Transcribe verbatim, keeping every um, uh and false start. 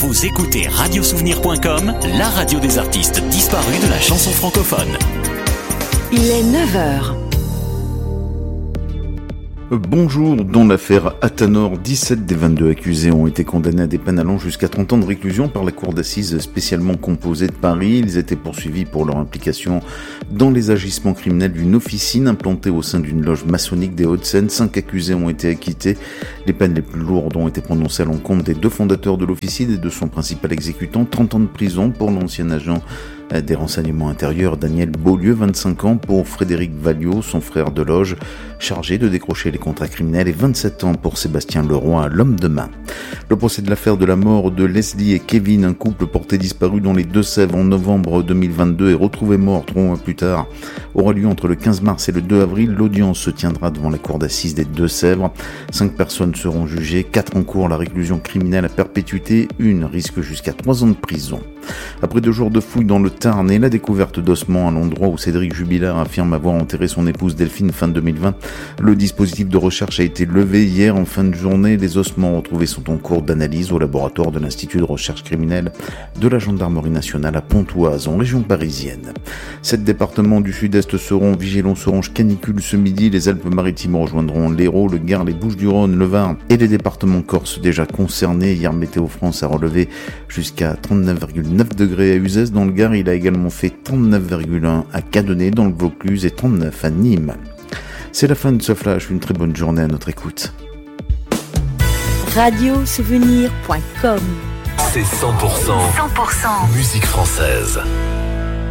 Vous écoutez radio souvenir point com, la radio des artistes disparus de la chanson francophone. Il est neuf heures. Bonjour, dans l'affaire Athanor, dix-sept des vingt-deux accusés ont été condamnés à des peines allant jusqu'à trente ans de réclusion par la cour d'assises spécialement composée de Paris. Ils étaient poursuivis pour leur implication dans les agissements criminels d'une officine implantée au sein d'une loge maçonnique des Hauts-de-Seine. Cinq accusés ont été acquittés. Les peines les plus lourdes ont été prononcées à l'encontre des deux fondateurs de l'officine et de son principal exécutant. trente ans de prison pour l'ancien agent des renseignements intérieurs Daniel Beaulieu, vingt-cinq ans, pour Frédéric Valliot, son frère de loge, chargé de décrocher les contrats criminels, et vingt-sept ans pour Sébastien Leroy, l'homme de main. Le procès de l'affaire de la mort de Leslie et Kevin, un couple porté disparu dans les Deux-Sèvres en novembre deux mille vingt-deux et retrouvé mort trois mois plus tard, aura lieu entre le quinze mars et le deux avril. L'audience se tiendra devant la cour d'assises des Deux-Sèvres. Cinq personnes seront jugées, quatre encourent la réclusion criminelle à perpétuité, une risque jusqu'à trois ans de prison. Après deux jours de fouilles dans le Tarn et la découverte d'ossements à l'endroit où Cédric Jubilard affirme avoir enterré son épouse Delphine fin deux mille vingt, le dispositif de recherche a été levé hier en fin de journée. Les ossements retrouvés sont en cours d'analyse au laboratoire de l'Institut de recherche criminelle de la Gendarmerie nationale à Pontoise, en région parisienne. Sept départements du sud-est seront vigilance orange canicule ce midi. Les Alpes-Maritimes rejoindront l'Hérault, le Gard, les Bouches-du-Rhône, le Var et les départements corses déjà concernés. Hier, Météo France a relevé jusqu'à trente-neuf virgule neuf degrés à Uzès dans le Gard. Il a également fait trente-neuf virgule un à Cadenet dans le Vaucluse et trente-neuf à Nîmes. C'est la fin de ce flash. Une très bonne journée à notre écoute. radio souvenir point com. C'est cent pour cent, cent pour cent musique française.